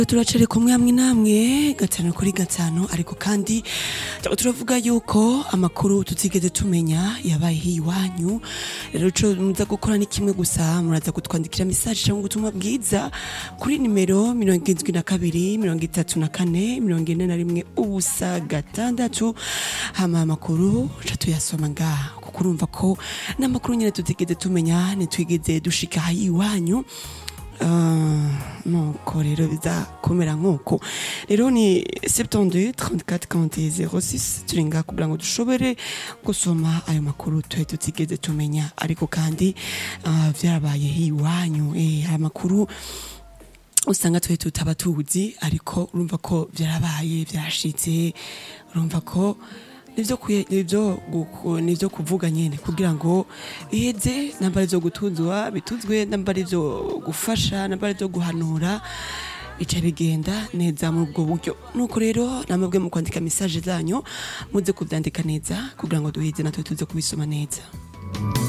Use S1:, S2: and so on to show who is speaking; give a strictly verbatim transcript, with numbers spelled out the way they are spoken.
S1: turacere kumwe hamwe namwe gatanu kuri gatanu ariko kandi turavuga yuko amakuru tutigeze tumenya yabaye iwanyu. Rero ico muza gukora ni kimwe gusa, muraza kutwandikira message cyangwa ubutumwa bwiza kuri nimero mirongo irindwi na kabiri mirongo itatu na kane mirongo ine na rimwe ubusa gatandatu. Hama amakuru ca tuyasoma ngaha kuko urumva ko n'amakuru nyene tutigeze tumenya ntitwigeze dushika iwanyu. Uh, nuko rero bizakomera nk'uko rero ni soixante-douze trente-quatre quarante zéro six turinga kugira ngo dushobore gusoma ayo makuru tuhe tutigeze tumenya ariko kandi uh, vyarabaye iwanyu. Eh, hari amakuru usanga tuhe tutaba tuzi ariko urumva ko vyarabaye vyashitse, urumva ko nivyo kuye nivyo nivyo kuvuga nyene kugira ngo iheze nambari zo gutuzwa bituzwe nambari zo gufasha nambari zo guhanura bica bigenda neza mu bwo buryo. Nuko rero namabwe mu kwandika message zanyu muze kuvyandika neza kugira ngo duhize natwe tuze kubisoma neza.